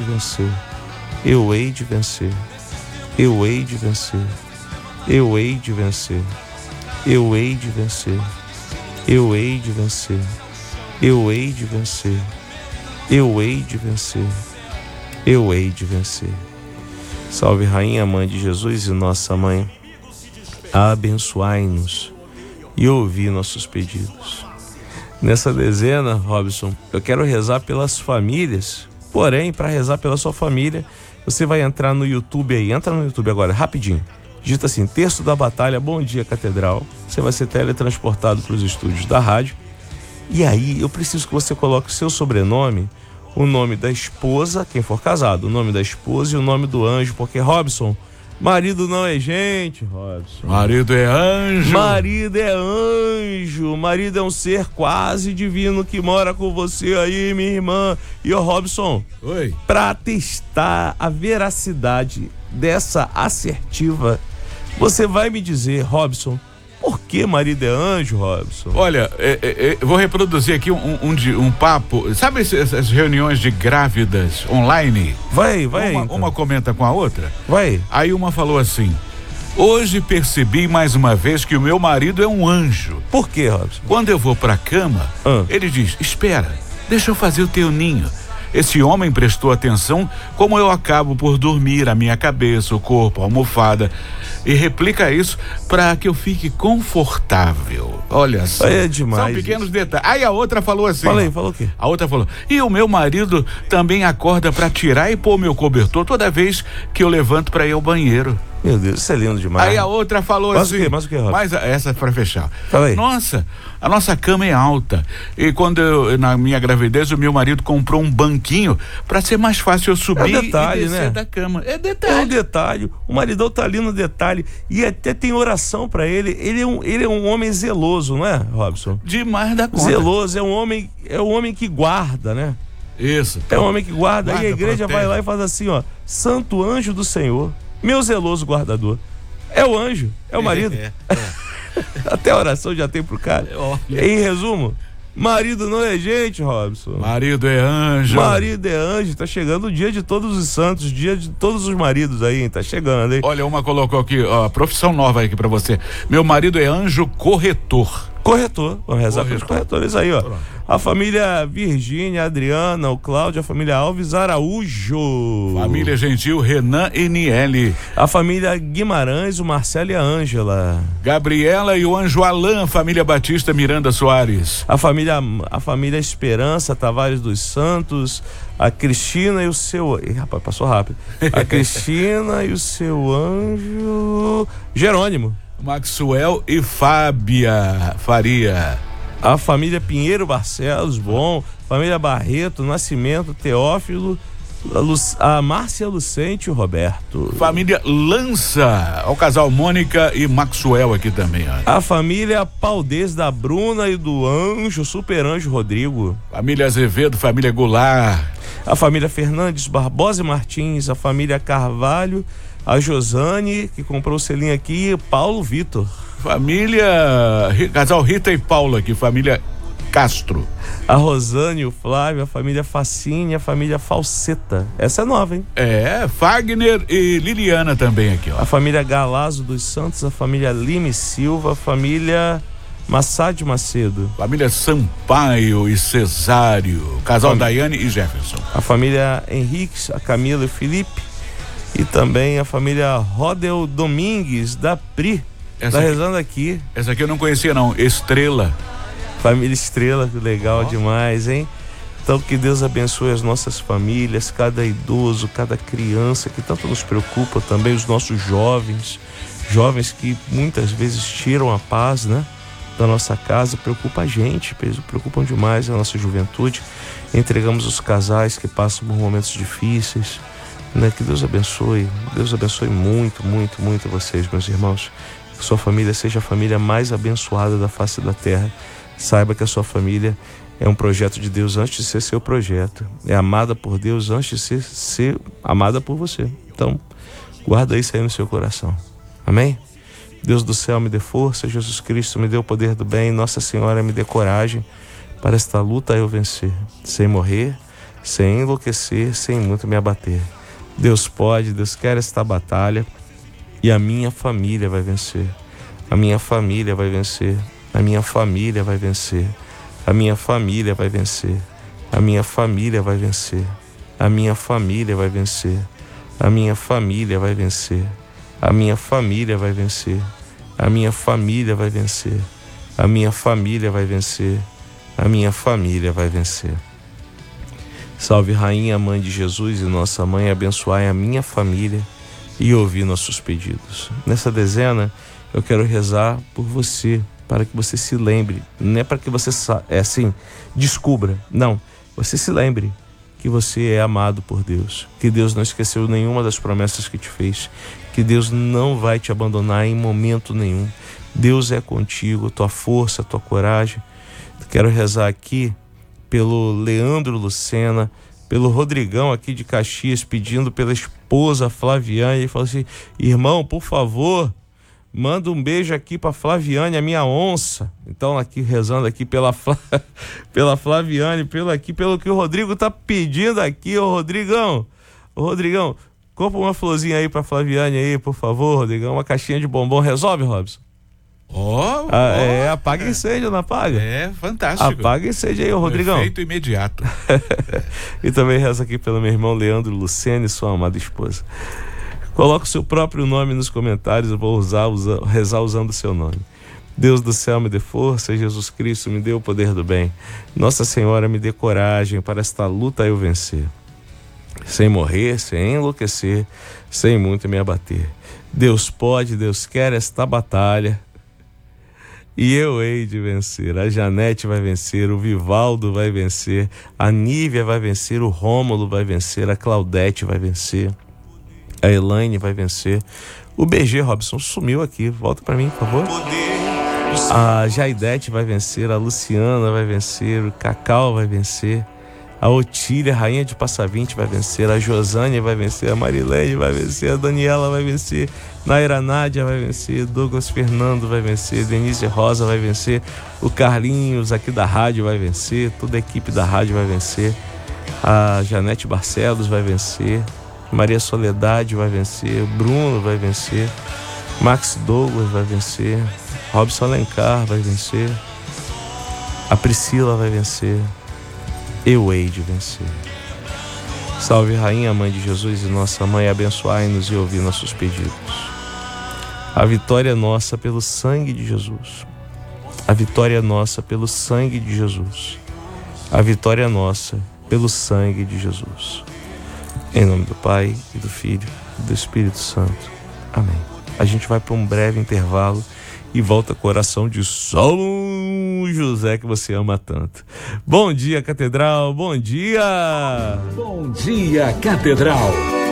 vencer. Eu hei de vencer. Eu hei de vencer. Eu hei de vencer. Eu hei de vencer. Eu hei de vencer. Eu hei de vencer. Eu hei de vencer. Eu hei de vencer. Salve Rainha, Mãe de Jesus e Nossa Mãe, abençoai-nos e ouvi nossos pedidos. Nessa dezena, Robson, eu quero rezar pelas famílias. Porém, para rezar pela sua família, você vai entrar no YouTube aí. Entra no YouTube agora, rapidinho. Digita assim, Terço da Batalha, Bom Dia Catedral. Você vai ser teletransportado para os estúdios da rádio. E aí, eu preciso que você coloque o seu sobrenome, o nome da esposa, quem for casado, o nome da esposa e o nome do anjo. Porque, Robson, marido não é gente, Robson. Marido é anjo. Marido é anjo. Marido é um ser quase divino que mora com você aí, minha irmã. E o Robson, oi, para testar a veracidade dessa assertiva, você vai me dizer, Robson, por que marido é anjo, Robson? Olha, vou reproduzir aqui um papo. Sabe essas reuniões de grávidas online? Vai aí, então. Uma comenta com a outra? Vai. Aí uma falou assim: hoje percebi mais uma vez que o meu marido é um anjo. Por quê, Robson? Quando eu vou pra cama, ele diz: espera, deixa eu fazer o teu ninho. Esse homem prestou atenção como eu acabo por dormir, a minha cabeça, o corpo, a almofada, e replica isso para que eu fique confortável. Olha só. É demais. São pequenos detalhes. Aí a outra falou assim. Falou o quê? A outra falou: e o meu marido também acorda para tirar e pôr meu cobertor toda vez que eu levanto para ir ao banheiro. Meu Deus, isso é lindo demais. Aí a outra falou assim. Mas o que, Robson? Mas essa para fechar. Fala aí. Nossa, a nossa cama é alta. E quando na minha gravidez, o meu marido comprou um banquinho para ser mais fácil eu subir e descer, né, da cama. É detalhe. É um detalhe. O maridão tá ali no detalhe. E até tem oração para ele. Ele é um homem zeloso, não é, Robson? Demais da conta. Zeloso, é um homem que guarda, né? Isso. É um homem que guarda. Guarda, e a igreja protege. vai lá e faz assim, ó: Santo anjo do Senhor, meu zeloso guardador. É o anjo, é o marido. Até a oração já tem pro cara. Em resumo, marido não é gente, Robson. Marido é anjo. Marido é anjo. Tá chegando o dia de todos os santos, dia de todos os maridos aí, hein? Tá chegando, hein? Olha, uma colocou aqui, ó, profissão nova aqui pra você. Meu marido é anjo corretor. Corretor, vamos rezar pelos corretores aí, ó. A família Virgínia, Adriana, o Cláudio, a família Alves Araújo. Família Gentil, Renan e Niele. A família Guimarães, o Marcelo e a Ângela. Gabriela e o anjo Alain, família Batista Miranda Soares. A família Esperança Tavares dos Santos, a Cristina e o seu... Ih, rapaz, passou rápido. A Cristina e o seu anjo Jerônimo. Maxwell e Fábia Faria. A família Pinheiro Barcelos, bom. Família Barreto, Nascimento, Teófilo, a Márcia Lucente e o Roberto. Família Lança, o casal Mônica e Maxwell aqui também, ó. A família Paldez da Bruna e do anjo, super anjo Rodrigo. Família Azevedo, família Goulart. A família Fernandes Barbosa e Martins, a família Carvalho, a Josane, que comprou o selinho aqui, e Paulo Vitor. Família, casal Rita e Paula aqui, família Castro. A Rosane, o Flávio, a família Facine, a família Falseta. Essa é nova, hein? É, Fagner e Liliana também aqui, ó. A família Galazo dos Santos, a família Lime Silva, a família Massad Macedo. Família Sampaio e Cesário, casal Daiane e Jefferson. A família Henriques, a Camila e o Felipe. E também a família Rodel Domingues, da Pri. Tá rezando aqui. Essa aqui eu não conhecia não, Estrela. Família Estrela, que legal demais, hein? Então que Deus abençoe as nossas famílias, cada idoso, cada criança que tanto nos preocupa, também os nossos jovens que muitas vezes tiram a paz, né, da nossa casa, preocupa a gente, preocupam demais a nossa juventude. Entregamos os casais que passam por momentos difíceis, né? Que Deus abençoe muito, muito, muito vocês, meus irmãos. Que sua família seja a família mais abençoada da face da terra. Saiba que a sua família é um projeto de Deus antes de ser seu projeto. É amada por Deus antes de ser amada por você. Então, guarda isso aí no seu coração. Amém? Deus do céu me dê força, Jesus Cristo me dê o poder do bem, Nossa Senhora me dê coragem para esta luta eu vencer, sem morrer, sem enlouquecer, sem muito me abater. Deus pode, Deus quer esta batalha e a minha família vai vencer. A minha família vai vencer. A minha família vai vencer. A minha família vai vencer. A minha família vai vencer. A minha família vai vencer. A minha família vai vencer. A minha família vai vencer. A minha família vai vencer. A minha família vai vencer. A minha família vai vencer. Salve Rainha, Mãe de Jesus e Nossa Mãe, abençoai a minha família e ouvi nossos pedidos. Nessa dezena, eu quero rezar por você, para que você se lembre, não é para que você descubra, não, você se lembre que você é amado por Deus, que Deus não esqueceu nenhuma das promessas que te fez, que Deus não vai te abandonar em momento nenhum. Deus é contigo, tua força, tua coragem. Quero rezar aqui pelo Leandro Lucena, pelo Rodrigão aqui de Caxias, pedindo pela esposa Flaviane. Ele falou assim: irmão, por favor, manda um beijo aqui para Flaviane, a minha onça. Então aqui rezando aqui pela Flaviane, pelo que o Rodrigo tá pedindo aqui. Ô Rodrigão, compra uma florzinha aí para Flaviane aí, por favor, Rodrigão, uma caixinha de bombom. Resolve, Robson? Apaga incêndio, não apaga? É, fantástico. Apaga incêndio aí, Rodrigão. Efeito imediato. E também rezo aqui pelo meu irmão Leandro Lucena e sua amada esposa. Coloca o seu próprio nome nos comentários, eu vou rezar usando o seu nome. Deus do céu me dê força, Jesus Cristo me dê o poder do bem. Nossa Senhora me dê coragem para esta luta eu vencer. Sem morrer, sem enlouquecer, sem muito me abater. Deus pode, Deus quer esta batalha. E eu hei de vencer. A Janete vai vencer, o Vivaldo vai vencer, a Nívia vai vencer, o Rômulo vai vencer, a Claudete vai vencer, a Elaine vai vencer. O BG, Robson, sumiu aqui. Volta pra mim, por favor. A Jaidete vai vencer, a Luciana vai vencer, o Cacau vai vencer, a Otília, rainha de Passa 20, vai vencer, a Josânia vai vencer, a Marilene vai vencer, a Daniela vai vencer, Naira Nádia vai vencer, Douglas Fernando vai vencer, Denise Rosa vai vencer, o Carlinhos aqui da rádio vai vencer, toda a equipe da rádio vai vencer, a Janete Barcelos vai vencer, Maria Soledade vai vencer, Bruno vai vencer, Max Douglas vai vencer, Robson Alencar vai vencer, a Priscila vai vencer. Eu hei de vencer. Salve Rainha, Mãe de Jesus e Nossa Mãe, abençoai-nos e ouvi nossos pedidos. A vitória é nossa pelo sangue de Jesus. A vitória é nossa pelo sangue de Jesus. A vitória é nossa pelo sangue de Jesus. Em nome do Pai, e do Filho, e do Espírito Santo. Amém. A gente vai para um breve intervalo e volta com a oração de São José, que você ama tanto. Bom dia, Catedral, bom dia! Bom dia, Catedral!